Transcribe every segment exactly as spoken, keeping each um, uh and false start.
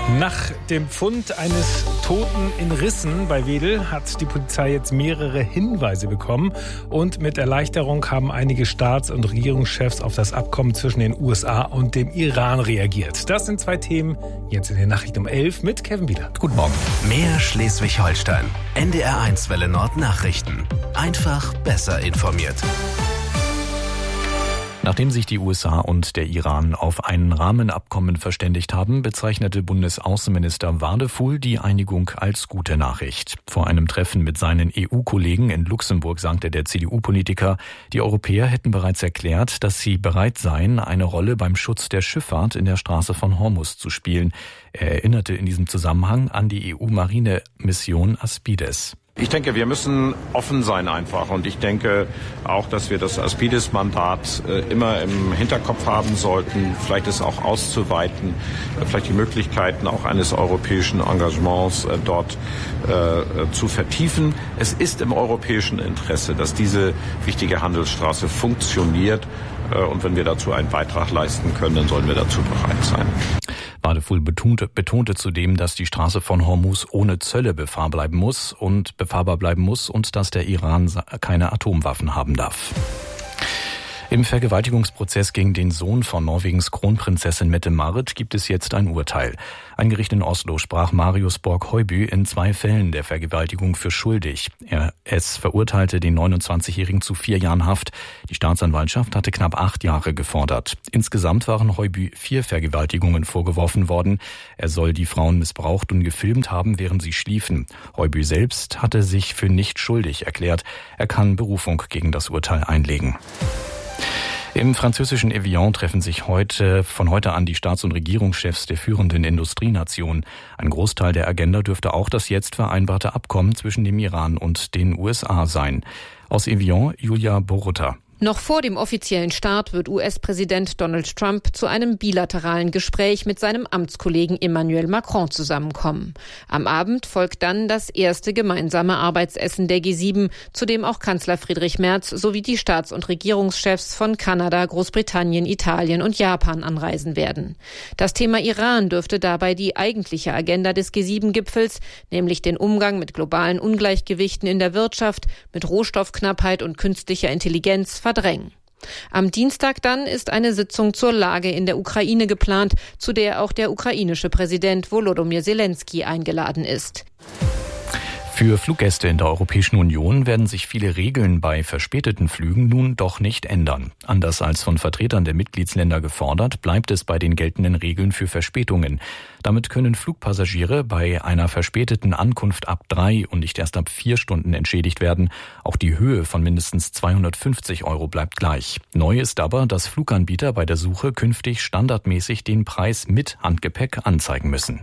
Nach dem Fund eines Toten in Rissen bei Wedel hat die Polizei jetzt mehrere Hinweise bekommen. Und mit Erleichterung haben einige Staats- und Regierungschefs auf das Abkommen zwischen den U S A und dem Iran reagiert. Das sind zwei Themen jetzt in den Nachrichten um elf mit Kevin Bieler. Guten Morgen. Mehr Schleswig-Holstein. N D R eins Welle Nord Nachrichten. Einfach besser informiert. Nachdem sich die U S A und der Iran auf ein Rahmenabkommen verständigt haben, bezeichnete Bundesaußenminister Wadefuhl die Einigung als gute Nachricht. Vor einem Treffen mit seinen E U-Kollegen in Luxemburg sagte der C D U-Politiker, die Europäer hätten bereits erklärt, dass sie bereit seien, eine Rolle beim Schutz der Schifffahrt in der Straße von Hormuz zu spielen. Er erinnerte in diesem Zusammenhang an die E U-Marinemission Aspides. Ich denke, wir müssen offen sein einfach und ich denke auch, dass wir das Aspides-Mandat äh, immer im Hinterkopf haben sollten, vielleicht es auch auszuweiten, äh, vielleicht die Möglichkeiten auch eines europäischen Engagements äh, dort äh, zu vertiefen. Es ist im europäischen Interesse, dass diese wichtige Handelsstraße funktioniert äh, und wenn wir dazu einen Beitrag leisten können, dann sollen wir dazu bereit sein. Wadefuhl betonte, betonte zudem, dass die Straße von Hormuz ohne Zölle befahrbar bleiben muss und befahrbar bleiben muss und dass der Iran keine Atomwaffen haben darf. Im Vergewaltigungsprozess gegen den Sohn von Norwegens Kronprinzessin Mette-Marit gibt es jetzt ein Urteil. Ein Gericht in Oslo sprach Marius Borg-Høiby in zwei Fällen der Vergewaltigung für schuldig. Er, es verurteilte den neunundzwanzigjährigen zu vier Jahren Haft. Die Staatsanwaltschaft hatte knapp acht Jahre gefordert. Insgesamt waren Høiby vier Vergewaltigungen vorgeworfen worden. Er soll die Frauen missbraucht und gefilmt haben, während sie schliefen. Høiby selbst hatte sich für nicht schuldig erklärt. Er kann Berufung gegen das Urteil einlegen. Im französischen Evian treffen sich heute, von heute an die Staats- und Regierungschefs der führenden Industrienationen. Ein Großteil der Agenda dürfte auch das jetzt vereinbarte Abkommen zwischen dem Iran und den U S A sein. Aus Evian, Julia Borutta. Noch vor dem offiziellen Start wird U S-Präsident Donald Trump zu einem bilateralen Gespräch mit seinem Amtskollegen Emmanuel Macron zusammenkommen. Am Abend folgt dann das erste gemeinsame Arbeitsessen der G sieben, zu dem auch Kanzler Friedrich Merz sowie die Staats- und Regierungschefs von Kanada, Großbritannien, Italien und Japan anreisen werden. Das Thema Iran dürfte dabei die eigentliche Agenda des G sieben Gipfels, nämlich den Umgang mit globalen Ungleichgewichten in der Wirtschaft, mit Rohstoffknappheit und künstlicher Intelligenz verdrängen. Am Dienstag dann ist eine Sitzung zur Lage in der Ukraine geplant, zu der auch der ukrainische Präsident Volodymyr Zelensky eingeladen ist. Für Fluggäste in der Europäischen Union werden sich viele Regeln bei verspäteten Flügen nun doch nicht ändern. Anders als von Vertretern der Mitgliedsländer gefordert, bleibt es bei den geltenden Regeln für Verspätungen. Damit können Flugpassagiere bei einer verspäteten Ankunft ab drei und nicht erst ab vier Stunden entschädigt werden. Auch die Höhe von mindestens zweihundertfünfzig Euro bleibt gleich. Neu ist aber, dass Fluganbieter bei der Suche künftig standardmäßig den Preis mit Handgepäck anzeigen müssen.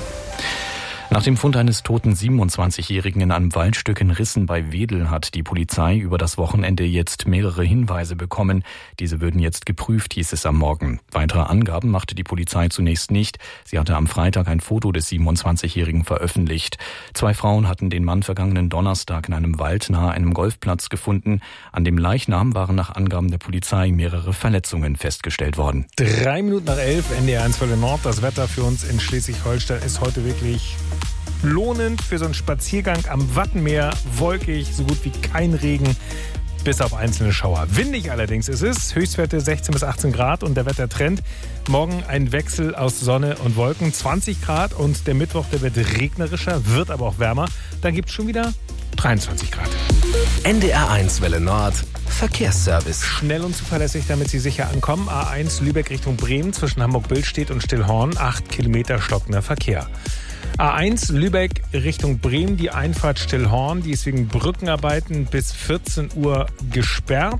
Nach dem Fund eines toten siebenundzwanzigjährigen in einem Waldstück in Rissen bei Wedel hat die Polizei über das Wochenende jetzt mehrere Hinweise bekommen. Diese würden jetzt geprüft, hieß es am Morgen. Weitere Angaben machte die Polizei zunächst nicht. Sie hatte am Freitag ein Foto des siebenundzwanzigjährigen veröffentlicht. Zwei Frauen hatten den Mann vergangenen Donnerstag in einem Wald nahe einem Golfplatz gefunden. An dem Leichnam waren nach Angaben der Polizei mehrere Verletzungen festgestellt worden. Drei Minuten nach elf, N D R eins Welle Nord. Das Wetter für uns in Schleswig-Holstein ist heute wirklich lohnend für so einen Spaziergang am Wattenmeer. Wolkig, so gut wie kein Regen, bis auf einzelne Schauer. Windig allerdings ist es. Höchstwerte sechzehn bis achtzehn Grad und der Wettertrend. Morgen ein Wechsel aus Sonne und Wolken, zwanzig Grad und der Mittwoch, der wird regnerischer, wird aber auch wärmer. Dann gibt es schon wieder dreiundzwanzig Grad. N D R eins Welle Nord Verkehrsservice. Schnell und zuverlässig, damit Sie sicher ankommen. A eins Lübeck Richtung Bremen zwischen Hamburg-Billstedt und Stillhorn. acht Kilometer stockender Verkehr. A eins Lübeck Richtung Bremen, die Einfahrt Stillhorn, die ist wegen Brückenarbeiten bis vierzehn Uhr gesperrt.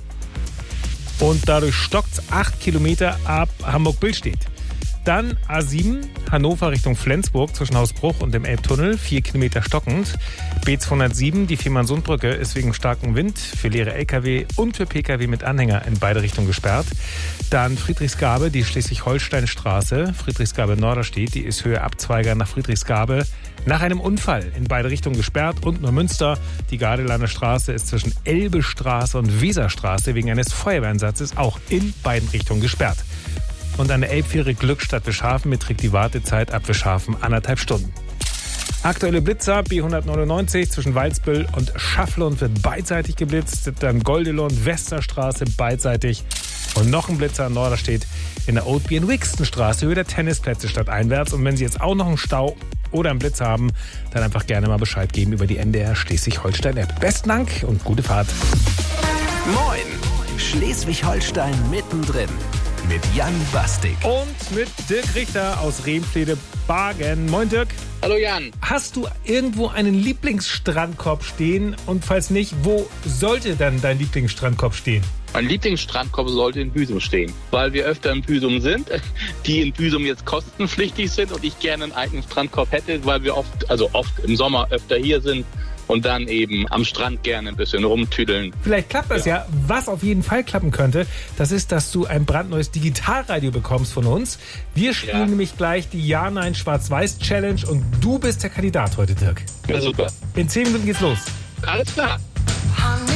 Und dadurch stockt es acht Kilometer ab Hamburg-Billstedt. Dann A sieben, Hannover Richtung Flensburg zwischen Hausbruch und dem Elbtunnel, vier Kilometer stockend. B zweihundertsieben, die Fehmarnsundbrücke, ist wegen starkem Wind für leere L K W und für P K W mit Anhänger in beide Richtungen gesperrt. Dann Friedrichsgabe, die Schleswig-Holstein-Straße, Friedrichsgabe-Norderstedt, die ist Höhe Abzweiger nach Friedrichsgabe. Nach einem Unfall in beide Richtungen gesperrt. Und Neumünster, die Gardelander Straße ist zwischen Elbestraße und Weserstraße wegen eines Feuerwehreinsatzes auch in beiden Richtungen gesperrt. Und an der Elbfähre Glückstadt Bischhafen beträgt die Wartezeit ab Bischhafen anderthalb Stunden. Aktuelle Blitzer B hundertneunundneunzig zwischen Walsbüll und Schafflund wird beidseitig geblitzt. Dann Goldelund, Westerstraße beidseitig. Und noch ein Blitzer in Norderstedt in der Old Beer Wixtonstraße, Höhe der Tennisplätze stadteinwärts. Und wenn Sie jetzt auch noch einen Stau oder einen Blitzer haben, dann einfach gerne mal Bescheid geben über die N D R Schleswig-Holstein-App. Besten Dank und gute Fahrt. Moin! Schleswig-Holstein mittendrin. Mit Jan Bastik. Und mit Dirk Richter aus Rehmflede-Bargen. Moin Dirk. Hallo Jan. Hast du irgendwo einen Lieblingsstrandkorb stehen? Und falls nicht, wo sollte dann dein Lieblingsstrandkorb stehen? Mein Lieblingsstrandkorb sollte in Büsum stehen, weil wir öfter in Büsum sind, die in Büsum jetzt kostenpflichtig sind und ich gerne einen eigenen Strandkorb hätte, weil wir oft, also oft im Sommer öfter hier sind und dann eben am Strand gerne ein bisschen rumtüdeln. Vielleicht klappt das ja. ja. Was auf jeden Fall klappen könnte, das ist, dass du ein brandneues Digitalradio bekommst von uns. Wir spielen ja. nämlich gleich die Ja-Nein-Schwarz-Weiß-Challenge und du bist der Kandidat heute, Dirk. Ja, super. In zehn Minuten geht's los. Alles klar.